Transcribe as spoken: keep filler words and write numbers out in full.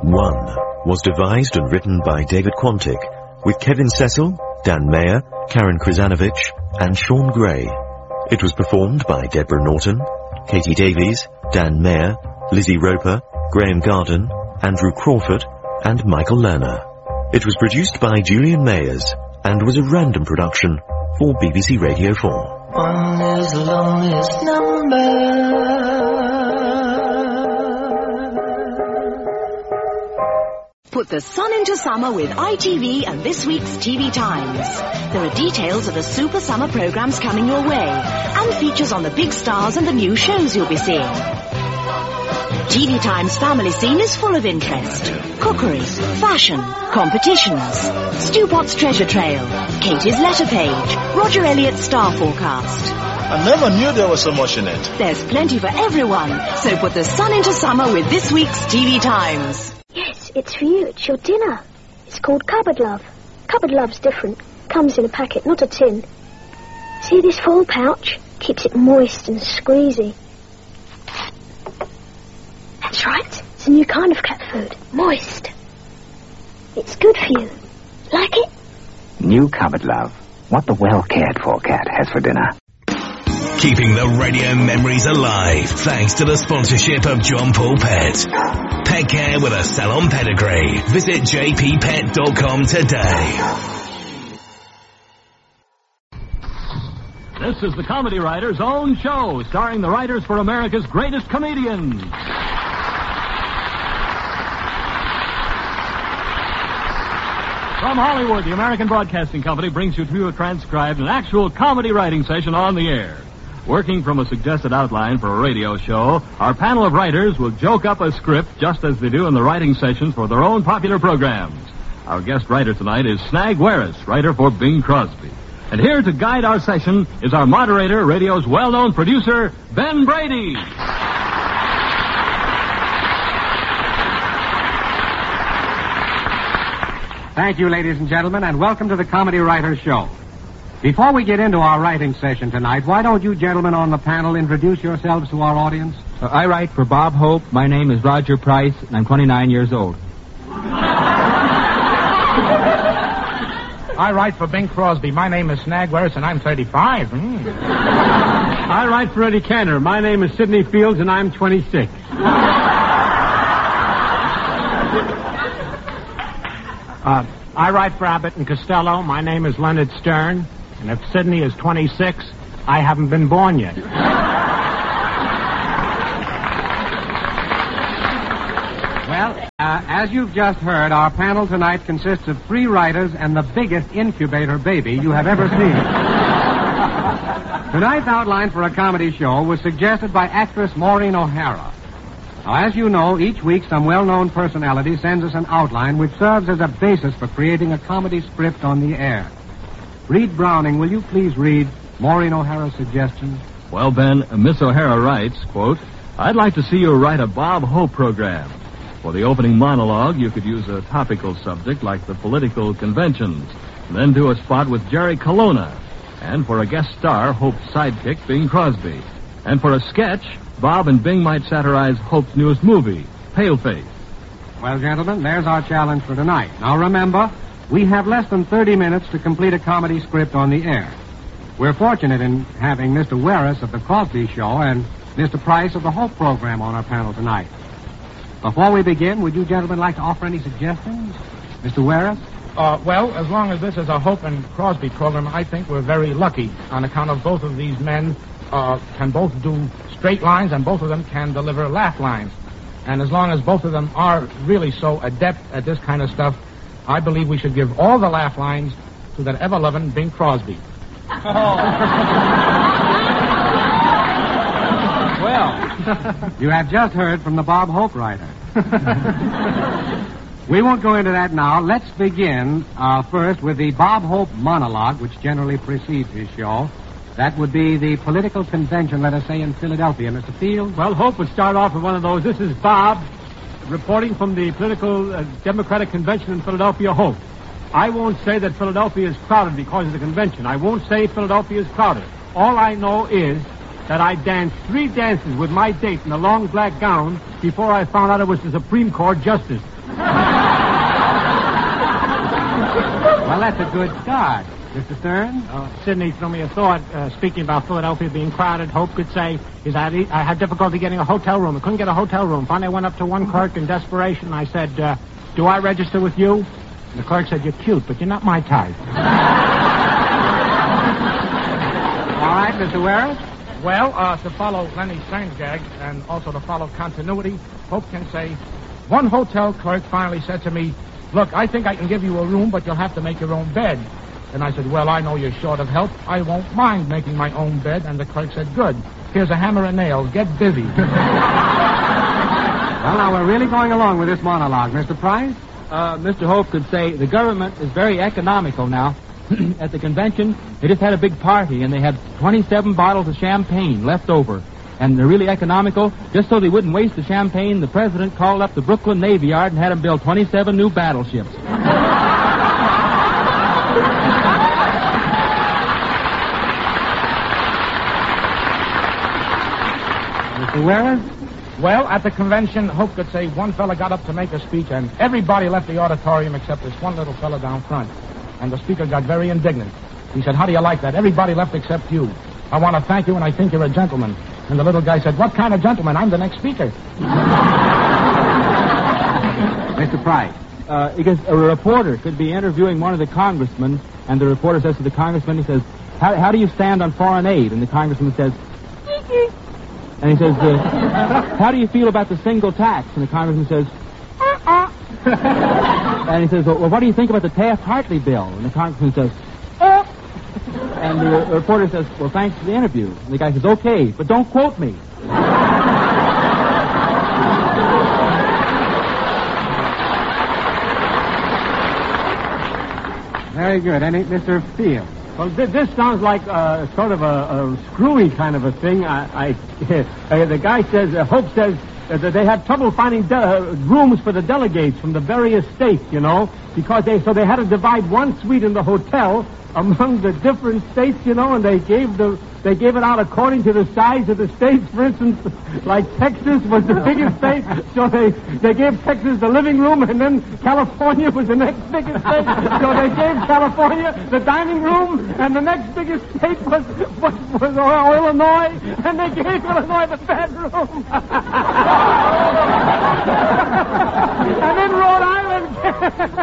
One was devised and written by David Quantick, with Kevin Cecil, Dan Mayer, Karen Krasanovich, and Sean Gray. It was performed by Deborah Norton, Katie Davies, Dan Mayer, Lizzie Roper, Graham Garden, Andrew Crawford, and Michael Lerner. It was produced by Julian Mayers, and was a random production for B B C Radio four. One is the loneliest number. Put the sun into summer with I T V and this week's T V Times. There are details of the super summer programs coming your way, and features on the big stars and the new shows you'll be seeing. T V Times family scene is full of interest. Cookery, fashion, competitions, Stu Potts treasure trail, Katie's letter page, Roger Elliott's star forecast. I never knew there was so much in it. There's plenty for everyone, so put the sun into summer with this week's T V Times. Yes, it's for you. It's your dinner. It's called Cupboard Love. Cupboard Love's different. Comes in a packet, not a tin. See this full pouch? Keeps it moist and squeezy. That's right. It's a new kind of cat food. Moist. It's good for you. Like it? New Cupboard Love. What the well-cared-for cat has for dinner. Keeping the radio memories alive thanks to the sponsorship of John Paul Pet. Pet care with a salon pedigree. Visit j p pet dot com today. This is the Comedy Writers' own show, starring the writers for America's greatest comedians. From Hollywood, the American Broadcasting Company brings you to you a transcribed and actual comedy writing session on the air. Working from a suggested outline for a radio show, our panel of writers will joke up a script just as they do in the writing sessions for their own popular programs. Our guest writer tonight is Snag Waris, writer for Bing Crosby. And here to guide our session is our moderator, radio's well-known producer, Ben Brady. Thank you, ladies and gentlemen, and welcome to the Comedy Writers Show. Before we get into our writing session tonight, why don't you gentlemen on the panel introduce yourselves to our audience? Uh, I write for Bob Hope. My name is Roger Price, and I'm twenty-nine years old. I write for Bing Crosby. My name is Snag Waris, and I'm thirty-five. Mm. I write for Eddie Cantor. My name is Sidney Fields, and I'm twenty-six. Uh, I write for Abbott and Costello. My name is Leonard Stern. And if Sidney is twenty-six, I haven't been born yet. Well, uh, as you've just heard, our panel tonight consists of three writers and the biggest incubator baby you have ever seen. Tonight's outline for a comedy show was suggested by actress Maureen O'Hara. Now, as you know, each week some well-known personality sends us an outline which serves as a basis for creating a comedy script on the air. Reed Browning, will you please read Maureen O'Hara's suggestion? Well, Ben, Miss O'Hara writes, quote, I'd like to see you write a Bob Hope program. For the opening monologue, you could use a topical subject like the political conventions, and then do a spot with Jerry Colonna. And for a guest star, Hope's sidekick, Bing Crosby. And for a sketch, Bob and Bing might satirize Hope's newest movie, Paleface. Well, gentlemen, there's our challenge for tonight. Now, remember, we have less than thirty minutes to complete a comedy script on the air. We're fortunate in having Mister Waris of the Crosby Show and Mister Price of the Hope program on our panel tonight. Before we begin, would you gentlemen like to offer any suggestions? Mister Waris? Uh, well, as long as this is a Hope and Crosby program, I think we're very lucky on account of both of these men uh, can both do straight lines and both of them can deliver laugh lines. And as long as both of them are really so adept at this kind of stuff, I believe we should give all the laugh lines to that ever-loving Bing Crosby. Oh. Well, you have just heard from the Bob Hope writer. We won't go into that now. Let's begin uh, first with the Bob Hope monologue, which generally precedes his show. That would be the political convention, let us say, in Philadelphia. Mister Field? Well, Hope would start off with one of those. This is Bob reporting from the political uh, Democratic convention in Philadelphia. Hope. I won't say that Philadelphia is crowded because of the convention. I won't say Philadelphia is crowded. All I know is that I danced three dances with my date in a long black gown before I found out it was the Supreme Court justice. Well, that's a good start. Mister Stern? Uh, Sidney threw me a thought, uh, speaking about Philadelphia being crowded. Hope could say, is I, had, I had difficulty getting a hotel room. I couldn't get a hotel room. Finally, I went up to one clerk in desperation, and I said, uh, do I register with you? And the clerk said, you're cute, but you're not my type. All right, Mister Ware? Well, uh, to follow Lenny Stein's gag, and also to follow continuity, Hope can say, one hotel clerk finally said to me, look, I think I can give you a room, but you'll have to make your own bed. And I said, well, I know you're short of help. I won't mind making my own bed. And the clerk said, good. Here's a hammer and nails. Get busy. Well, now, we're really going along with this monologue. Mister Price? Uh, Mister Hope could say the government is very economical now. At the convention, they just had a big party, and they had twenty-seven bottles of champagne left over. And they're really economical. Just so they wouldn't waste the champagne, the president called up the Brooklyn Navy Yard and had them build twenty-seven new battleships. Mister Ware? Well, at the convention, Hope could say one fella got up to make a speech, and everybody left the auditorium except this one little fella down front. And the speaker got very indignant. He said, how do you like that? Everybody left except you. I want to thank you, and I think you're a gentleman. And the little guy said, what kind of gentleman? I'm the next speaker. Mister Price? Uh, because a reporter could be interviewing one of the congressmen, and the reporter says to the congressman, he says, how, how do you stand on foreign aid? And the congressman says, and he says, uh, how do you feel about the single tax? And the congressman says, uh-uh. And he says, well, what do you think about the Taft-Hartley bill? And the congressman says, uh. And the uh, reporter says, well, thanks for the interview. And the guy says, okay, but don't quote me. Very good. And Mister Field? Well, th- this sounds like uh, sort of a, a screwy kind of a thing. I, I uh, the guy says, uh, Hope says uh, that they had trouble finding de- uh, rooms for the delegates from the various states, you know, because they so they had to divide one suite in the hotel among the different states, you know, and they gave the they gave it out according to the size of the states. For instance, like Texas was the biggest state, so they they gave Texas the living room, and then California was the next biggest state, so they gave California the dining room, and the next biggest state was was, was Illinois, and they gave Illinois the bedroom. And then Rhode Island.